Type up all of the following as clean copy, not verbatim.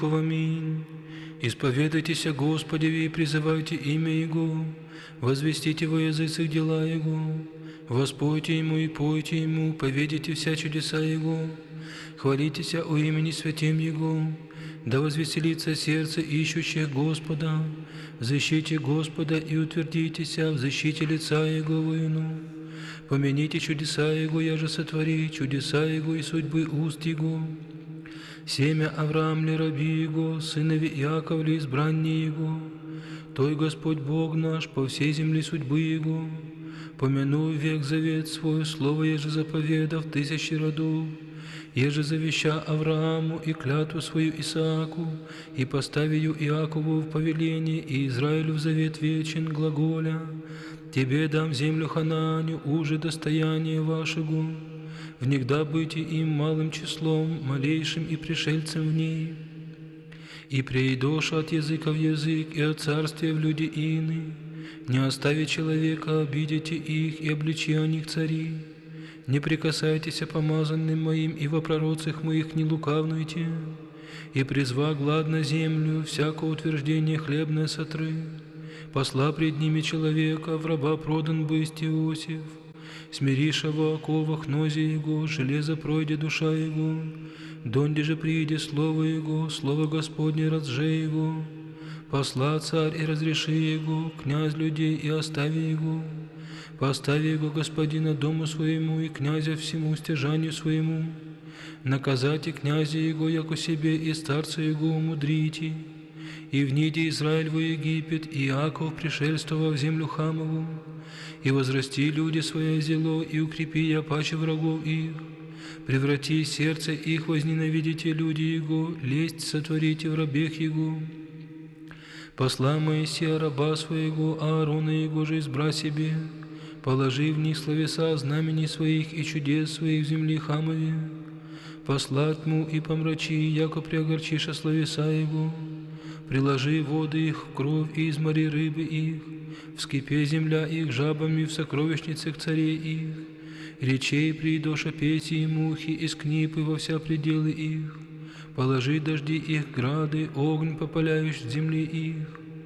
Аминь. Исповедайтесь о Господе и призывайте имя Его, возвестите во языцах дела Его, воспойте Ему и пойте Ему, поведите вся чудеса Его, хвалитесь о имени святем Его, да возвеселится сердце ищущих Господа, защите Господа и утвердитесь в защите лица Его воину. Помяните чудеса Его, я же сотвори, чудеса Его и судьбы уст Его. Семя Авраам ли раби Его, сынови Иаков ли избранние Его, Той Господь Бог наш по всей земле судьбы Его, помяну век завет свой, слово еже заповедав тысячи родов, еже завеща Аврааму и клятву свою Исааку, и поставию Иакову в повеление, и Израилю в завет вечен, глаголя, Тебе дам землю Ханааню, уже достояние вашего, внегда быти им малым числом, малейшим и пришельцем в ней. И преидоша от языка в язык, и от царствия в люди ины, не остави человека, обидите их, и обличи о них цари. Не прикасайтесь о помазанным моим, и во пророцах моих не лукавнуйте, и призва глад на землю, всякое утверждение хлебное сотры. Посла пред ними человека, в раба продан бысть Иосиф, смириша во оковах нозе его, железо пройде душа его, донде же прииде слово его, слово Господне разже его, посла царь и разреши его, князь людей и остави его, постави его господина дому своему и князя всему стяжанию своему, наказайте князя его, яко себе, и старца его умудрите, и вниде Израиль во Египет, и Иаков пришельствовал в землю Хамову, и возрасти люди свое зело, и укрепи я паче врагов их, преврати сердце их, возненавидите люди его, лесть сотворите в рабех его. Посла Моисея раба своего, Аарона его же избра себе, положи в них словеса знамений своих и чудес своих в земле Хамове, посла тьму и помрачи, яко приогорчиша словеса его, приложи воды их в кровь и измори рыбы их, вскипе земля их жабами в сокровищницах царей их, речей придоша пети и мухи из книпы во вся пределы их, положи дожди их грады, огонь попаляющий земли их,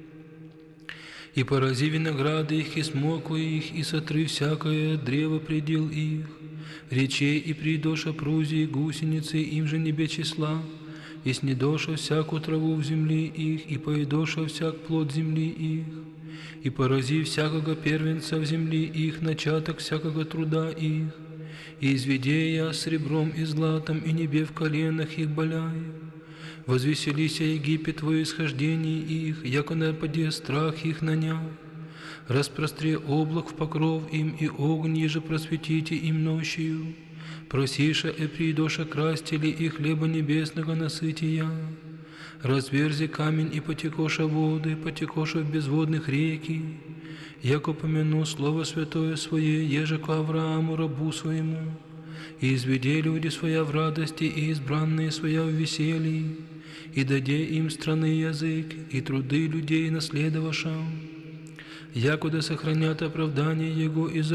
и порази винограды их, и смоку их, и сотры всякое древо предел их, речей и придоша прузии, гусеницы, им же небе числа, и снедоша всякую траву в земле их, и поедоша всяк плод земли их, и порази всякого первенца в земле их, начаток всякого труда их, и изведи я сребром и златом, и небе в коленах их боляй. Возвеселися Египет во исхождении их, яко нападе страх их наня. Распростре облак в покров им, и огонь еже просветите им ночью. Просиша и придоша крастили и хлеба небесного насытия. Разверзи камень и потекоша воды, потекоша в безводных реки. Яко помяну слово святое свое, еже к Аврааму рабу своему. И изведи люди своя в радости, и избранные своя в веселье, и даде им страны язык, и труды людей наследовавшим, якуда сохранят оправдание его и